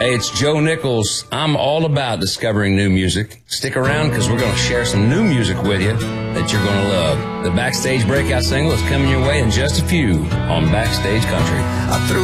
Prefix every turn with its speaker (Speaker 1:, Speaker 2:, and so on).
Speaker 1: Hey, it's Joe Nichols. I'm all about discovering new music. Stick around because we're going to share some new music with you that you're going to love. The Backstage Breakout single is coming your way in just a few on Backstage Country.
Speaker 2: I threw